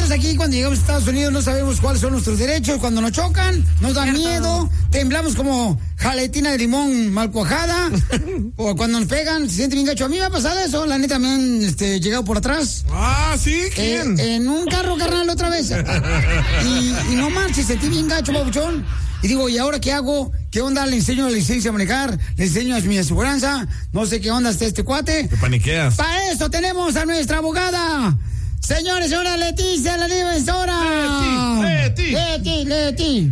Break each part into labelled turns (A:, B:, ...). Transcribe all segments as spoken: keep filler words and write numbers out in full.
A: nosotros aquí cuando llegamos a Estados Unidos no sabemos cuáles son nuestros derechos. Cuando nos chocan, nos da miedo, temblamos como jaletina de limón mal cuajada. O cuando nos pegan, se siente bien gacho. A mí me ha pasado eso, la neta, me han este, llegado por atrás.
B: Ah, ¿sí? ¿Quién?
A: Eh, en un carro, carnal, otra vez. Y, y no marches, sentí bien gacho, babuchón. Y digo, ¿y ahora qué hago? ¿Qué onda? Le enseño la licencia a manejar, le enseño a mi aseguranza, no sé qué onda está este cuate.
B: Te paniqueas.
A: Para eso tenemos a nuestra abogada. Señores, señora Leticia, la defensora.
B: Leti, Leti.
A: Leti, Leti.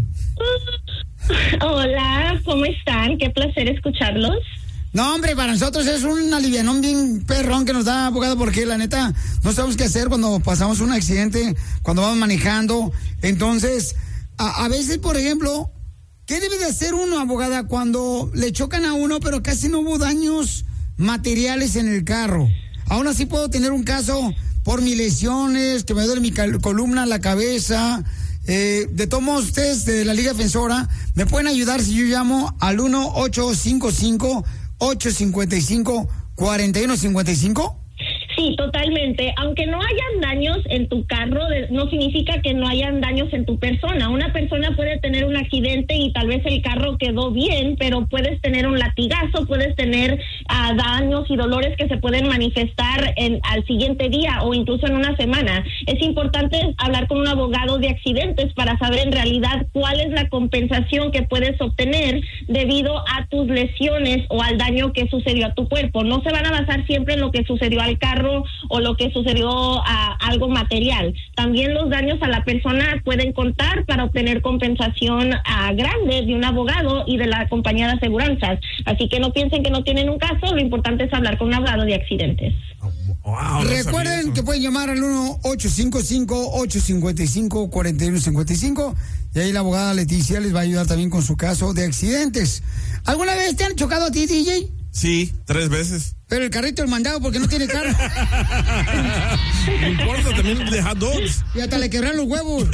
C: Hola, ¿cómo están? Qué placer escucharlos.
A: No, hombre, para nosotros es un alivianón bien perrón que nos da abogado, porque la neta no sabemos qué hacer cuando pasamos un accidente, cuando vamos manejando. Entonces, a, a veces, por ejemplo, ¿qué debe de hacer uno, abogada, cuando le chocan a uno, pero casi no hubo daños materiales en el carro? Aún así puedo tener un caso por mis lesiones, que me duele mi cal- columna, la cabeza. Eh, de todos modos, ustedes de la Liga Defensora me pueden ayudar si yo llamo al uno ocho cinco cinco, ocho cinco cinco, cuatro uno cinco cinco.
C: Sí, totalmente. Aunque no hayan daños en tu carro, no significa que no hayan daños en tu persona. Una persona puede tener un accidente y tal vez el carro quedó bien, pero puedes tener un latigazo, puedes tener uh, daños y dolores que se pueden manifestar en, al siguiente día o incluso en una semana. Es importante hablar con un abogado de accidentes para saber en realidad cuál es la compensación que puedes obtener debido a tus lesiones o al daño que sucedió a tu cuerpo. No se van a basar siempre en lo que sucedió al carro o lo que sucedió a algo material. También los daños a la persona pueden contar para obtener compensación a grande de un abogado y de la compañía de aseguranzas. Así que no piensen que no tienen un caso, lo importante es hablar con un abogado de accidentes.
B: Wow, no
A: Recuerden que pueden llamar al uno ocho cinco cinco, ocho cinco cinco, cuatro uno cinco cinco y ahí la abogada Leticia les va a ayudar también con su caso de accidentes. ¿Alguna vez te han chocado a ti, D J?
B: Sí, tres veces.
A: Pero el carrito el mandado porque no tiene carro.
B: No importa, también de hot dogs.
A: Y hasta le quebraron los huevos.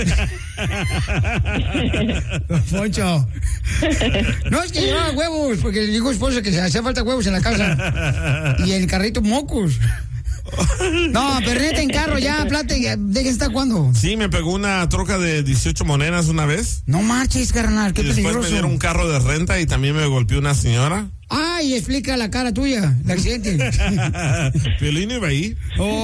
A: Poncho. No, es que llevaba huevos, porque le dijo a esposa que se hacía falta huevos en la casa. Y el carrito mocos. No, pero neta en carro ya, plata, ¿de qué está cuándo?
B: Sí, me pegó una troca de dieciocho monedas una vez.
A: No marches, carnal, qué
B: y después
A: peligroso.
B: me dieron un carro de renta y también me golpeó una señora.
A: Ay, explica la cara tuya, el accidente.
B: Piolín iba ahí.
A: Oh.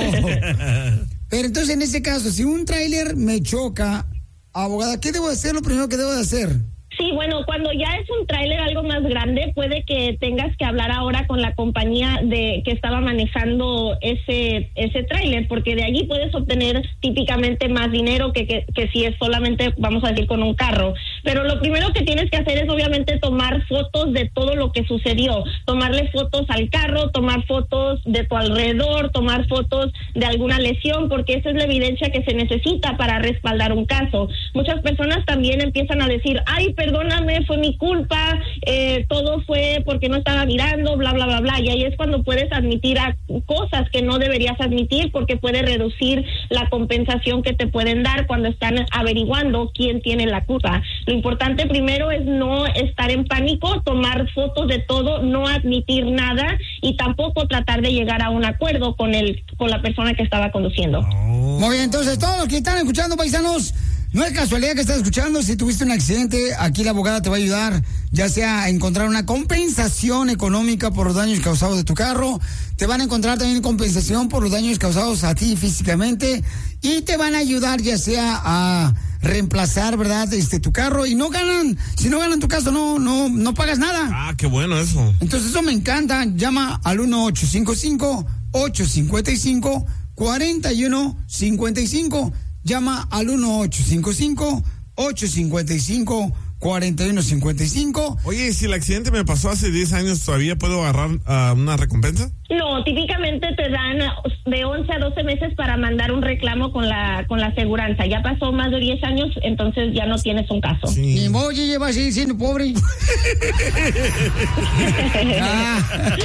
A: Pero entonces, en ese caso, si un tráiler me choca, abogada, ¿qué debo hacer? Lo primero que debo de hacer.
C: Sí, bueno, cuando ya es un tráiler algo más grande, puede que tengas que hablar ahora con la compañía de que estaba manejando ese ese tráiler, porque de allí puedes obtener típicamente más dinero que, que, que si es solamente, vamos a decir, con un carro. Pero lo primero que tienes que hacer es obviamente tomar fotos de todo lo que sucedió, tomarle fotos al carro, tomar fotos de tu alrededor, tomar fotos de alguna lesión, porque esa es la evidencia que se necesita para respaldar un caso. Muchas personas también empiezan a decir, ay, perdóname, fue mi culpa, eh, todo fue porque no estaba mirando, bla, bla, bla, bla. Y ahí es cuando puedes admitir a cosas que no deberías admitir, porque puede reducir la compensación que te pueden dar cuando están averiguando quién tiene la culpa. Lo importante primero es no estar en pánico, tomar fotos de todo, no admitir nada y tampoco tratar de llegar a un acuerdo con el con la persona que estaba conduciendo.
B: Oh.
A: Muy bien, entonces todos los que están escuchando, paisanos, no es casualidad que estás escuchando. Si tuviste un accidente, aquí la abogada te va a ayudar, ya sea a encontrar una compensación económica por los daños causados de tu carro. Te van a encontrar también compensación por los daños causados a ti físicamente. Y te van a ayudar ya sea a reemplazar, ¿verdad?, este tu carro. Y no ganan, si no ganan tu caso, no, no, no pagas nada.
B: Ah, qué bueno eso.
A: Entonces eso me encanta. Llama al uno ocho cinco cinco, ocho cinco cinco, cuatro uno cinco cinco. Llama al uno ocho cinco cinco, ocho cinco cinco, cuatro uno cinco cinco.
B: Oye, si el accidente me pasó hace diez años, ¿todavía puedo agarrar uh, una recompensa?
C: No, típicamente te dan de once a doce meses para mandar un reclamo con la con la aseguranza. Ya pasó más de diez años, entonces ya no tienes un caso.
B: Sí.
A: Ni modo, ya vas a seguir siendo pobre. Ah.